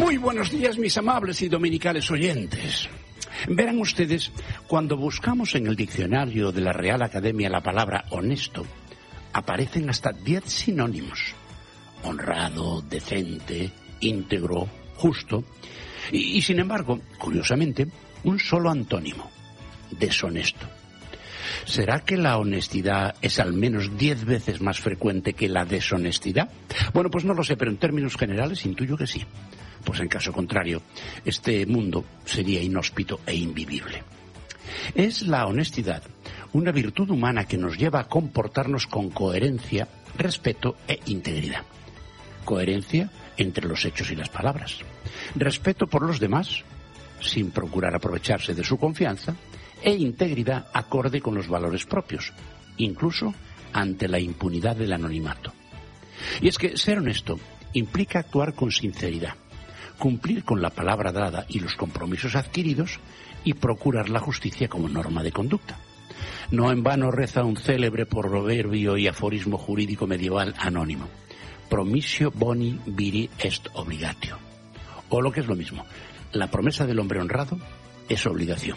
Muy buenos días, mis amables y dominicales oyentes. Verán ustedes, cuando buscamos en el diccionario de la Real Academia la palabra honesto, aparecen hasta 10 sinónimos. Honrado, decente, íntegro, justo. Y sin embargo, curiosamente, un solo antónimo: deshonesto. ¿Será que la honestidad es al menos 10 veces más frecuente que la deshonestidad? Bueno, pues no lo sé, pero en términos generales intuyo que sí. Pues en caso contrario, este mundo sería inhóspito e invivible. Es la honestidad una virtud humana que nos lleva a comportarnos con coherencia, respeto e integridad. Coherencia entre los hechos y las palabras. Respeto por los demás, sin procurar aprovecharse de su confianza, e integridad acorde con los valores propios, incluso ante la impunidad del anonimato. Y es que ser honesto implica actuar con sinceridad, cumplir con la palabra dada y los compromisos adquiridos y procurar la justicia como norma de conducta. No en vano reza un célebre proverbio y aforismo jurídico medieval anónimo: promisio boni viri est obligatio. O lo que es lo mismo, la promesa del hombre honrado es obligación.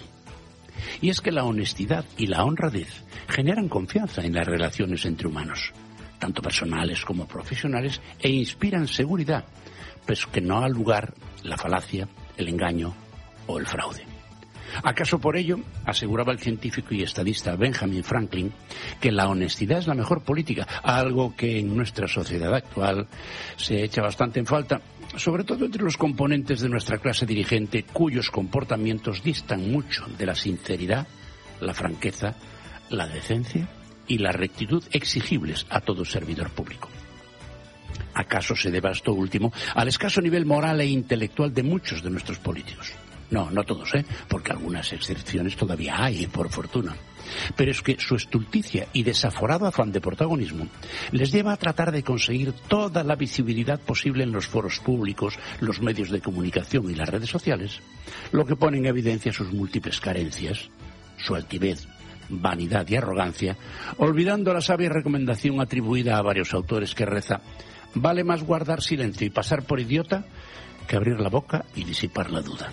Y es que la honestidad y la honradez generan confianza en las relaciones entre humanos, tanto personales como profesionales, e inspiran seguridad, pues que no ha lugar la falacia, el engaño o el fraude. ¿Acaso por ello aseguraba el científico y estadista Benjamin Franklin que la honestidad es la mejor política, algo que en nuestra sociedad actual se echa bastante en falta, sobre todo entre los componentes de nuestra clase dirigente, cuyos comportamientos distan mucho de la sinceridad, la franqueza, la decencia y la rectitud exigibles a todo servidor público? ¿Acaso se deba esto último al escaso nivel moral e intelectual de muchos de nuestros políticos? No, no todos, porque algunas excepciones todavía hay, por fortuna. Pero es que su estulticia y desaforado afán de protagonismo les lleva a tratar de conseguir toda la visibilidad posible en los foros públicos, los medios de comunicación y las redes sociales, lo que pone en evidencia sus múltiples carencias, su altivez, vanidad y arrogancia, olvidando la sabia recomendación atribuida a varios autores que reza: vale más guardar silencio y pasar por idiota que abrir la boca y disipar la duda.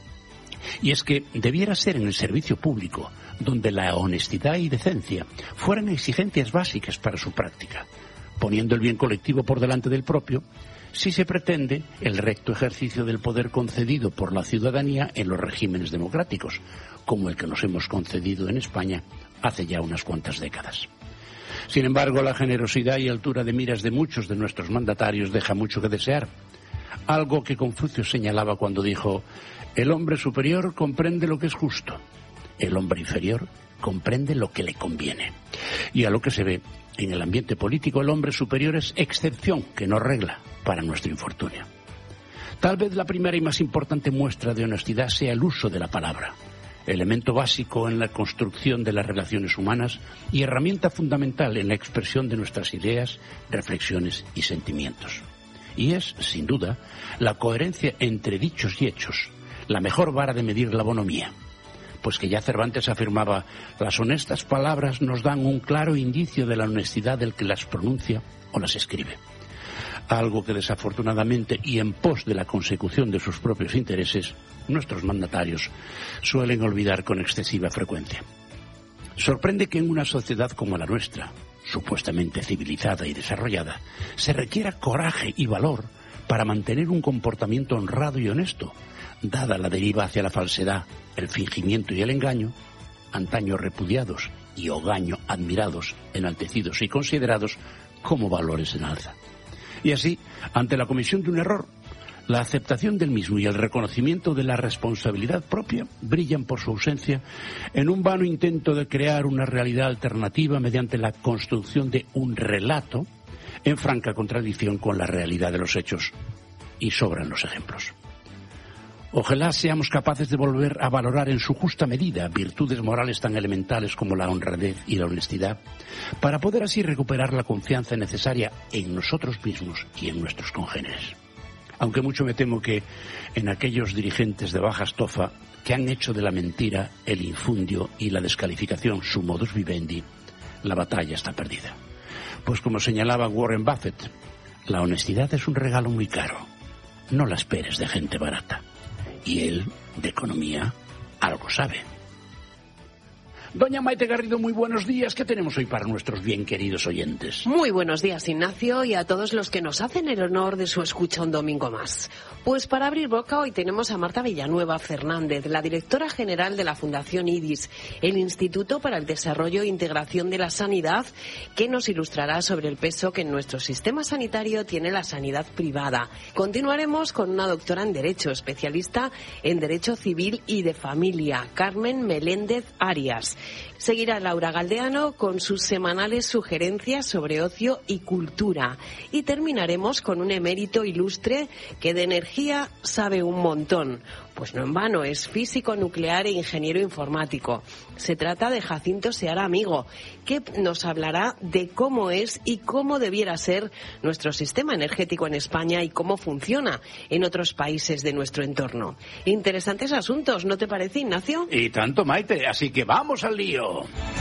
Y es que debiera ser en el servicio público donde la honestidad y decencia fueran exigencias básicas para su práctica, poniendo el bien colectivo por delante del propio, si se pretende el recto ejercicio del poder concedido por la ciudadanía en los regímenes democráticos, como el que nos hemos concedido en España hace ya unas cuantas décadas. Sin embargo, la generosidad y altura de miras de muchos de nuestros mandatarios deja mucho que desear, algo que Confucio señalaba cuando dijo: el hombre superior comprende lo que es justo, el hombre inferior comprende lo que le conviene. Y a lo que se ve en el ambiente político, el hombre superior es excepción que no regla para nuestro infortunio. Tal vez la primera y más importante muestra de honestidad sea el uso de la palabra, elemento básico en la construcción de las relaciones humanas y herramienta fundamental en la expresión de nuestras ideas, reflexiones y sentimientos. Y es, sin duda, la coherencia entre dichos y hechos la mejor vara de medir la bonomía, pues que ya Cervantes afirmaba: las honestas palabras nos dan un claro indicio de la honestidad del que las pronuncia o las escribe. Algo que desafortunadamente, y en pos de la consecución de sus propios intereses, nuestros mandatarios suelen olvidar con excesiva frecuencia. Sorprende que en una sociedad como la nuestra, supuestamente civilizada y desarrollada, se requiera coraje y valor para mantener un comportamiento honrado y honesto, dada la deriva hacia la falsedad, el fingimiento y el engaño, antaño repudiados y hogaño admirados, enaltecidos y considerados como valores en alza. Y así, ante la comisión de un error, la aceptación del mismo y el reconocimiento de la responsabilidad propia brillan por su ausencia en un vano intento de crear una realidad alternativa mediante la construcción de un relato en franca contradicción con la realidad de los hechos. Y sobran los ejemplos. Ojalá seamos capaces de volver a valorar en su justa medida virtudes morales tan elementales como la honradez y la honestidad, para poder así recuperar la confianza necesaria en nosotros mismos y en nuestros congéneres. Aunque mucho me temo que en aquellos dirigentes de baja estofa que han hecho de la mentira, el infundio y la descalificación su modus vivendi, la batalla está perdida. Pues como señalaba Warren Buffett, la honestidad es un regalo muy caro, no la esperes de gente barata. Y él, de economía, algo sabe. Doña Maite Garrido, muy buenos días. ¿Qué tenemos hoy para nuestros bien queridos oyentes? Muy buenos días, Ignacio, y a todos los que nos hacen el honor de su escucha un domingo más. Pues para abrir boca hoy tenemos a Marta Villanueva Fernández, la directora general de la Fundación IDIS, el Instituto para el Desarrollo e Integración de la Sanidad, que nos ilustrará sobre el peso que en nuestro sistema sanitario tiene la sanidad privada. Continuaremos con una doctora en Derecho, especialista en Derecho Civil y de Familia, Carmen Meléndez Arias. Seguirá Laura Galdeano con sus semanales sugerencias sobre ocio y cultura. Y terminaremos con un emérito ilustre que de energía sabe un montón. Pues no en vano, es físico nuclear e ingeniero informático. Se trata de Jacinto Seara Amigo, que nos hablará de cómo es y cómo debiera ser nuestro sistema energético en España y cómo funciona en otros países de nuestro entorno. Interesantes asuntos, ¿no te parece, Ignacio? Y tanto, Maite, así que vamos al lío.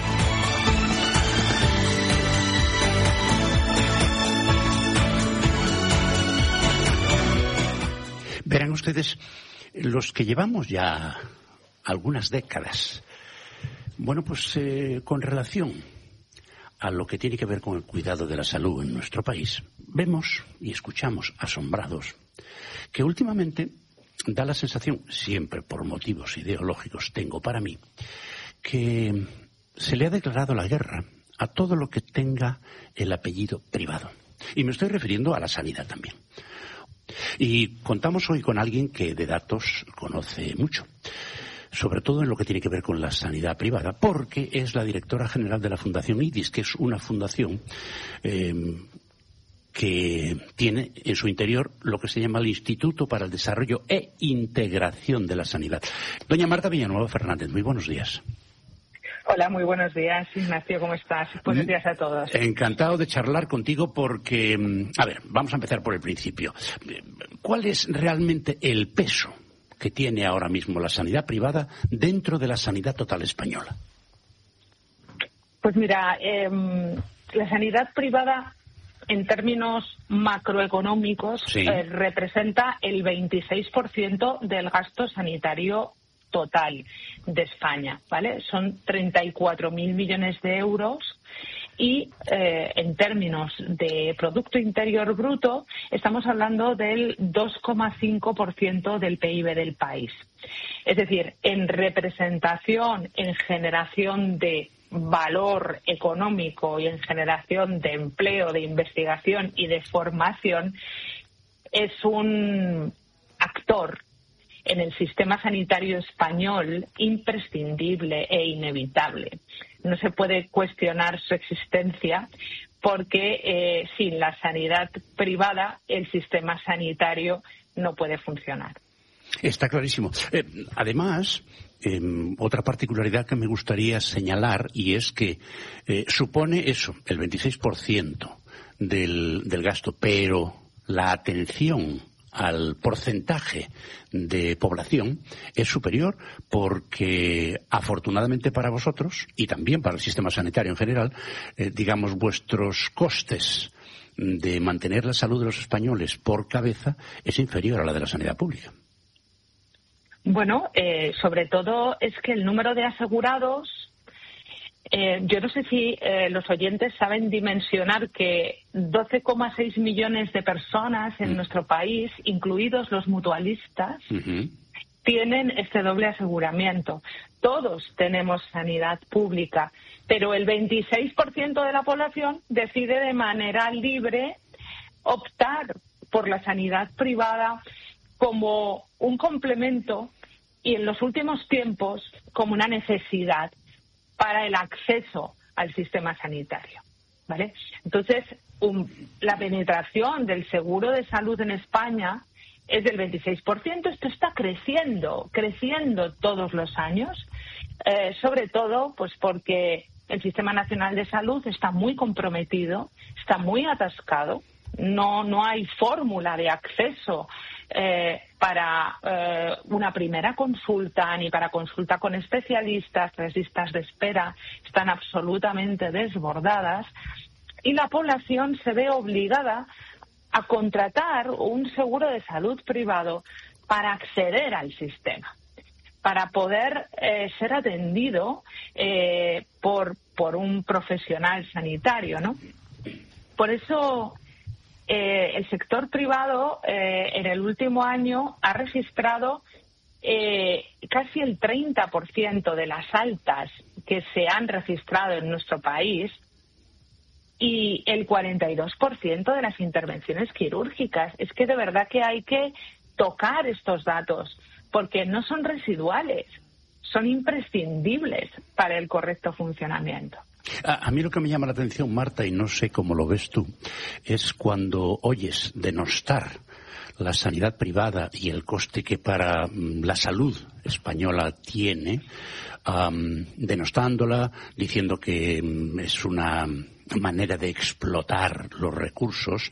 Verán ustedes, los que llevamos ya algunas décadas, bueno, pues con relación a lo que tiene que ver con el cuidado de la salud en nuestro país, vemos y escuchamos asombrados que últimamente da la sensación, siempre por motivos ideológicos tengo para mí, que se le ha declarado la guerra a todo lo que tenga el apellido privado. Y me estoy refiriendo a la sanidad también. Y contamos hoy con alguien que de datos conoce mucho, sobre todo en lo que tiene que ver con la sanidad privada, porque es la directora general de la Fundación IDIS, que es una fundación que tiene en su interior lo que se llama el Instituto para el Desarrollo e Integración de la Sanidad. Doña Marta Villanueva Fernández, muy buenos días. Hola, muy buenos días, Ignacio, ¿cómo estás? Buenos días a todos. Encantado de charlar contigo porque, a ver, vamos a empezar por el principio. ¿Cuál es realmente el peso que tiene ahora mismo la sanidad privada dentro de la sanidad total española? Pues mira, la sanidad privada, en términos macroeconómicos, sí, representa el 26% del gasto sanitario total de España, ¿vale? Son 34.000 millones de euros y en términos de Producto Interior Bruto estamos hablando del 2,5% del PIB del país. Es decir, en representación, en generación de valor económico y en generación de empleo, de investigación y de formación, es un actor en el sistema sanitario español imprescindible e inevitable. No se puede cuestionar su existencia porque sin la sanidad privada el sistema sanitario no puede funcionar. Está clarísimo. Además, otra particularidad que me gustaría señalar y es que supone eso, el 26% del gasto, pero la atención al porcentaje de población es superior porque afortunadamente para vosotros y también para el sistema sanitario en general, digamos, vuestros costes de mantener la salud de los españoles por cabeza es inferior a la de la sanidad pública. Bueno, sobre todo es que el número de asegurados, yo no sé si los oyentes saben dimensionar que 12,6 millones de personas en nuestro país, incluidos los mutualistas, tienen este doble aseguramiento. Todos tenemos sanidad pública, pero el 26% de la población decide de manera libre optar por la sanidad privada como un complemento y en los últimos tiempos como una necesidad para el acceso al sistema sanitario, ¿vale? Entonces, la penetración del seguro de salud en España es del 26%. Esto está creciendo todos los años, sobre todo pues porque el Sistema Nacional de Salud está muy comprometido, está muy atascado, no hay fórmula de acceso para una primera consulta ni para consulta con especialistas. Las listas de espera están absolutamente desbordadas y la población se ve obligada a contratar un seguro de salud privado para acceder al sistema, para poder ser atendido por un profesional sanitario, ¿no? Por eso el sector privado en el último año ha registrado casi el 30% de las altas que se han registrado en nuestro país y el 42% de las intervenciones quirúrgicas. Es que de verdad que hay que tocar estos datos porque no son residuales, son imprescindibles para el correcto funcionamiento. A mí lo que me llama la atención, Marta, y no sé cómo lo ves tú, es cuando oyes denostar la sanidad privada y el coste que para la salud española tiene, denostándola, diciendo que es una manera de explotar los recursos,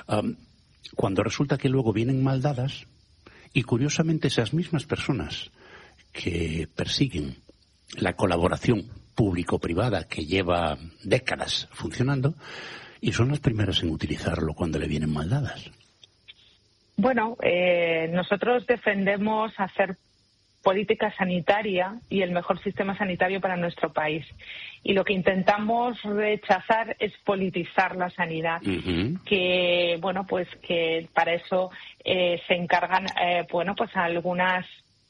cuando resulta que luego vienen mal dadas y curiosamente esas mismas personas que persiguen la colaboración público-privada que lleva décadas funcionando y son las primeras en utilizarlo cuando le vienen mal dadas. Bueno, nosotros defendemos hacer política sanitaria y el mejor sistema sanitario para nuestro país. Y lo que intentamos rechazar es politizar la sanidad, que bueno, pues que para eso se encargan algunas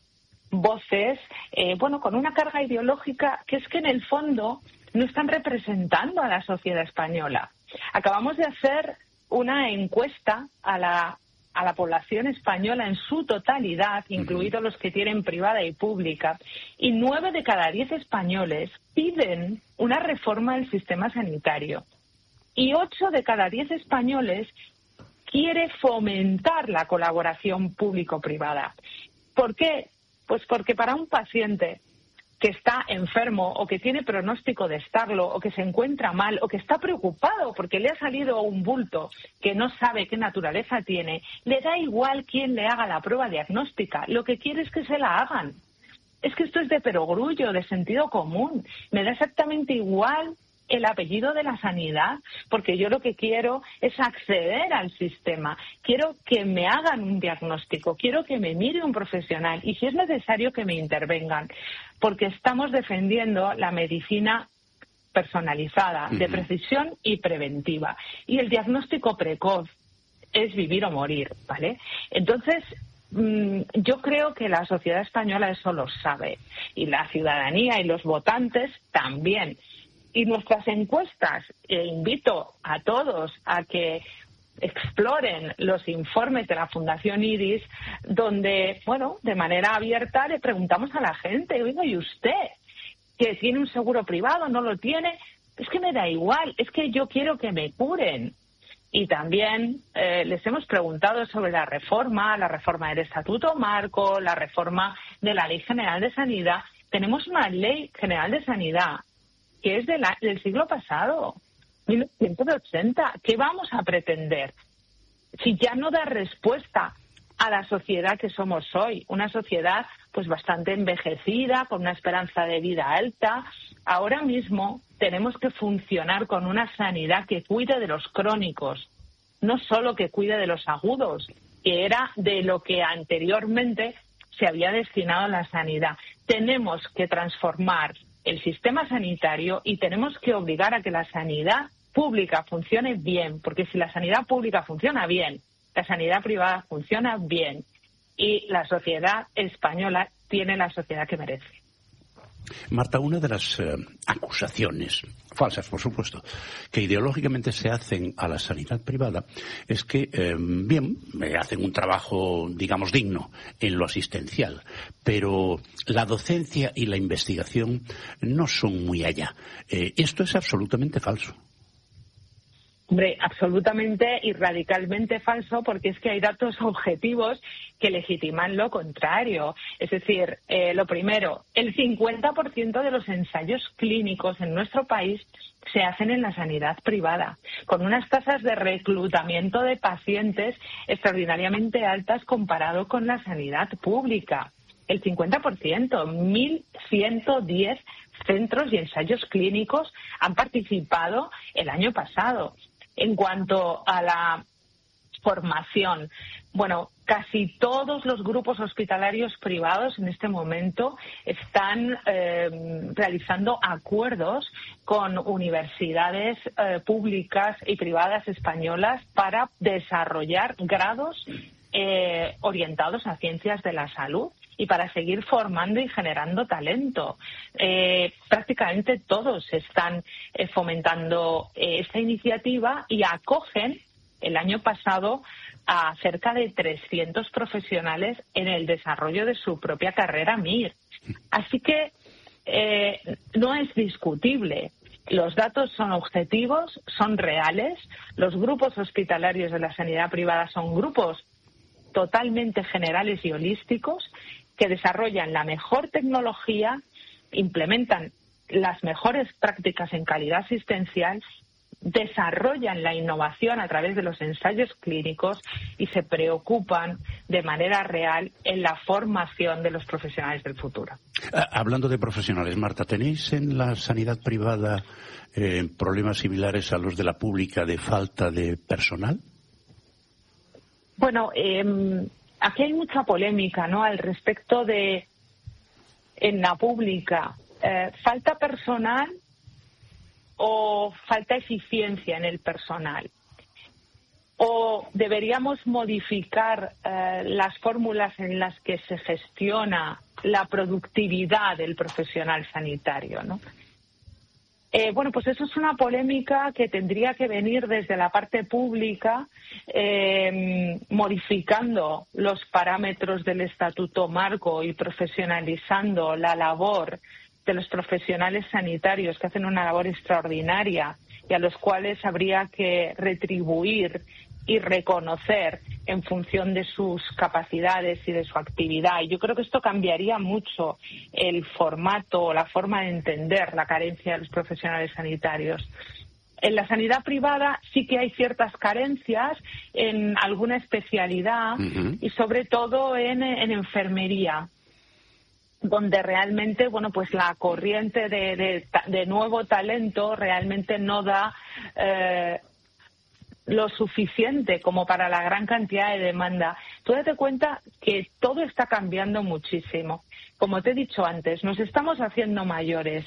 voces, con una carga ideológica que es que en el fondo no están representando a la sociedad española. Acabamos de hacer una encuesta a la población española en su totalidad, incluidos los que tienen privada y pública, y 9 de cada 10 españoles piden una reforma del sistema sanitario. Y 8 de cada 10 españoles quiere fomentar la colaboración público-privada. ¿Por qué? Pues porque para un paciente que está enfermo o que tiene pronóstico de estarlo o que se encuentra mal o que está preocupado porque le ha salido un bulto que no sabe qué naturaleza tiene, le da igual quién le haga la prueba diagnóstica, lo que quiere es que se la hagan. Es que esto es de perogrullo, de sentido común. Me da exactamente igual el apellido de la sanidad, porque yo lo que quiero es acceder al sistema. Quiero que me hagan un diagnóstico, quiero que me mire un profesional y si es necesario que me intervengan, porque estamos defendiendo la medicina personalizada, de precisión y preventiva. Y el diagnóstico precoz es vivir o morir, ¿vale? Entonces, yo creo que la sociedad española eso lo sabe y la ciudadanía y los votantes también. Y nuestras encuestas, invito a todos a que exploren los informes de la Fundación IDIS, donde, de manera abierta le preguntamos a la gente, oiga, ¿y usted que tiene un seguro privado, no lo tiene? Es que me da igual, es que yo quiero que me curen. Y también les hemos preguntado sobre la reforma del Estatuto Marco, la reforma de la Ley General de Sanidad. Tenemos una Ley General de Sanidad que es del siglo pasado, 1980. ¿Qué vamos a pretender si ya no da respuesta a la sociedad que somos hoy? Una sociedad pues bastante envejecida, con una esperanza de vida alta. Ahora mismo tenemos que funcionar con una sanidad que cuide de los crónicos, no solo que cuide de los agudos, que era de lo que anteriormente se había destinado a la sanidad. Tenemos que transformar el sistema sanitario y tenemos que obligar a que la sanidad pública funcione bien, porque si la sanidad pública funciona bien, la sanidad privada funciona bien y la sociedad española tiene la sociedad que merece. Marta, una de las acusaciones, falsas por supuesto, que ideológicamente se hacen a la sanidad privada es que, hacen un trabajo, digamos, digno en lo asistencial, pero la docencia y la investigación no son muy allá. Esto es absolutamente falso. Hombre, absolutamente y radicalmente falso, porque es que hay datos objetivos que legitiman lo contrario. Es decir, lo primero, el 50% de los ensayos clínicos en nuestro país se hacen en la sanidad privada, con unas tasas de reclutamiento de pacientes extraordinariamente altas comparado con la sanidad pública. El 50%, 1.110 centros y ensayos clínicos han participado el año pasado. En cuanto a la formación. Bueno, casi todos los grupos hospitalarios privados en este momento están realizando acuerdos con universidades públicas y privadas españolas para desarrollar grados orientados a ciencias de la salud y para seguir formando y generando talento. Prácticamente todos están fomentando esta iniciativa y acogen el año pasado a cerca de 300 profesionales en el desarrollo de su propia carrera MIR. Así que no es discutible. Los datos son objetivos, son reales. Los grupos hospitalarios de la sanidad privada son grupos totalmente generales y holísticos que desarrollan la mejor tecnología, implementan las mejores prácticas en calidad asistencial, desarrollan la innovación a través de los ensayos clínicos y se preocupan de manera real en la formación de los profesionales del futuro. Hablando de profesionales, Marta, ¿tenéis en la sanidad privada problemas similares a los de la pública de falta de personal? Bueno, aquí hay mucha polémica, ¿no?, al respecto de, en la pública, ¿falta personal o falta eficiencia en el personal? ¿O deberíamos modificar las fórmulas en las que se gestiona la productividad del profesional sanitario, ¿no? Bueno, pues eso es una polémica que tendría que venir desde la parte pública, modificando los parámetros del Estatuto Marco y profesionalizando la labor de los profesionales sanitarios que hacen una labor extraordinaria y a los cuales habría que retribuir y reconocer en función de sus capacidades y de su actividad. Y yo creo que esto cambiaría mucho el formato o la forma de entender la carencia de los profesionales sanitarios. En la sanidad privada sí que hay ciertas carencias en alguna especialidad y sobre todo en enfermería, donde realmente, bueno, pues la corriente de nuevo talento realmente no da lo suficiente como para la gran cantidad de demanda. Tú date cuenta que todo está cambiando muchísimo. Como te he dicho antes, nos estamos haciendo mayores.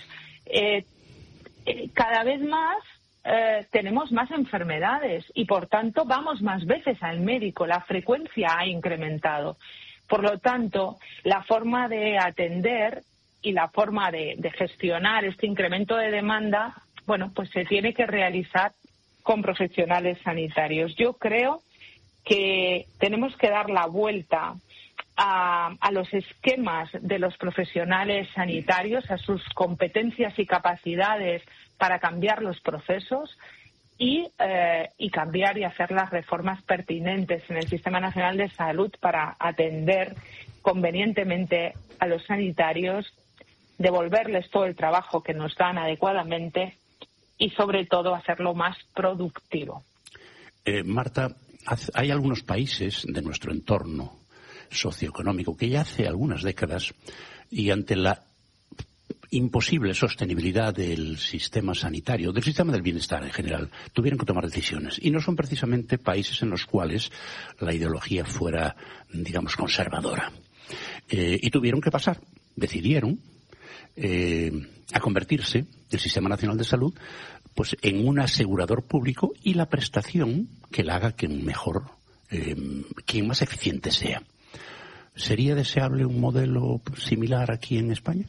Cada vez más tenemos más enfermedades y, por tanto, vamos más veces al médico. La frecuencia ha incrementado. Por lo tanto, la forma de atender y la forma de gestionar este incremento de demanda, bueno, pues se tiene que realizar con profesionales sanitarios. Yo creo que tenemos que dar la vuelta a los esquemas de los profesionales sanitarios, a sus competencias y capacidades para cambiar los procesos y cambiar y hacer las reformas pertinentes en el Sistema Nacional de Salud para atender convenientemente a los sanitarios, devolverles todo el trabajo que nos dan adecuadamente y, sobre todo, hacerlo más productivo. Marta, hay algunos países de nuestro entorno socioeconómico que ya hace algunas décadas, y ante la imposible sostenibilidad del sistema sanitario, del sistema del bienestar en general, tuvieron que tomar decisiones. Y no son precisamente países en los cuales la ideología fuera, digamos, conservadora. Y tuvieron que pasar, decidieron a convertirse el Sistema Nacional de Salud pues en un asegurador público y la prestación que la haga quien mejor, quien más eficiente sea. ¿Sería deseable un modelo similar aquí en España?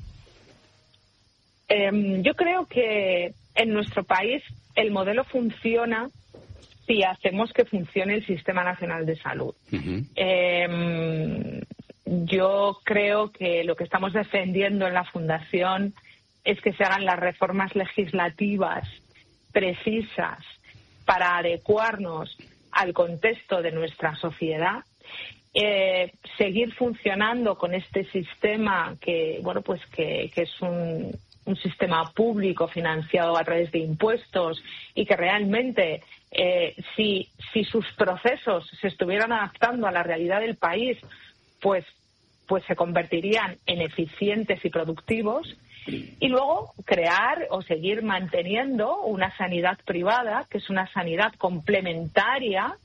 Yo creo que en nuestro país el modelo funciona si hacemos que funcione el Sistema Nacional de Salud. Yo creo que lo que estamos defendiendo en la Fundación es que se hagan las reformas legislativas precisas para adecuarnos al contexto de nuestra sociedad, seguir funcionando con este sistema que, bueno, pues que es un sistema público financiado a través de impuestos y que realmente si sus procesos se estuvieran adaptando a la realidad del país, pues se convertirían en eficientes y productivos. Y luego crear o seguir manteniendo una sanidad privada, que es una sanidad complementaria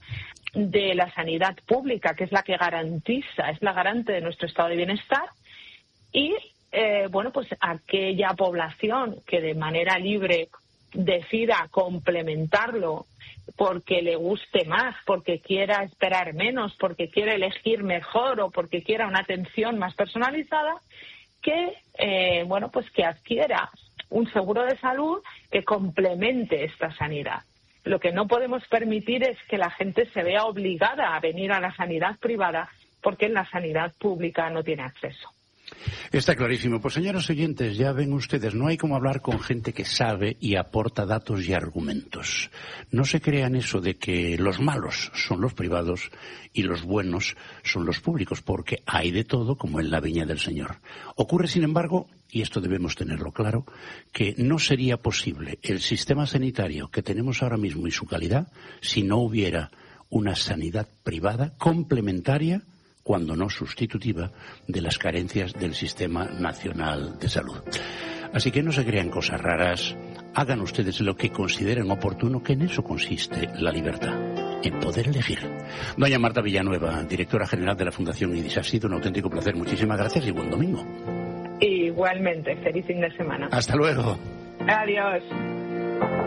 de la sanidad pública, que es la que garantiza, es la garante de nuestro estado de bienestar, y pues aquella población que de manera libre decida complementarlo porque le guste más, porque quiera esperar menos, porque quiera elegir mejor o porque quiera una atención más personalizada, que que adquiera un seguro de salud que complemente esta sanidad. Lo que no podemos permitir es que la gente se vea obligada a venir a la sanidad privada porque en la sanidad pública no tiene acceso. Está clarísimo. Pues, señores oyentes, ya ven ustedes, no hay como hablar con gente que sabe y aporta datos y argumentos. No se crean eso de que los malos son los privados y los buenos son los públicos, porque hay de todo como en la viña del Señor. Ocurre, sin embargo, y esto debemos tenerlo claro, que no sería posible el sistema sanitario que tenemos ahora mismo y su calidad si no hubiera una sanidad privada complementaria, cuando no sustitutiva, de las carencias del Sistema Nacional de Salud. Así que no se crean cosas raras, hagan ustedes lo que consideren oportuno, que en eso consiste la libertad, en poder elegir. Doña Marta Villanueva, directora general de la Fundación IDIS, ha sido un auténtico placer. Muchísimas gracias y buen domingo. Igualmente, feliz fin de semana. Hasta luego. Adiós.